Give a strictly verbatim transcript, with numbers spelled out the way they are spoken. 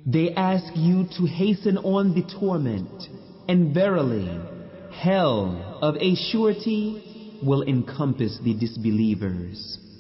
They ask you to hasten on the torment, and verily, hell of a surety will encompass the disbelievers.